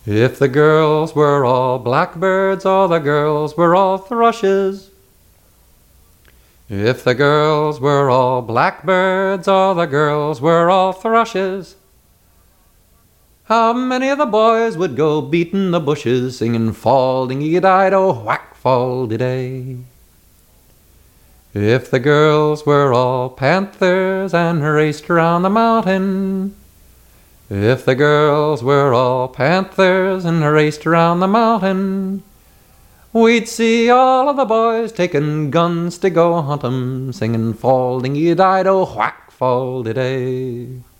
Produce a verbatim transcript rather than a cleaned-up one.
If the girls were all blackbirds, all the girls were all thrushes. If the girls were all blackbirds, all the girls were all thrushes. How many of the boys would go beatin' the bushes, singin' fall-ding-y-dido, whack, fall-de-day? If the girls were all panthers and raced round the mountain, if the girls were all panthers and raced round the mountain, we'd see all of the boys taking guns to go hunt 'em, singing fall-ding-y-dido, whack, fall-de-day.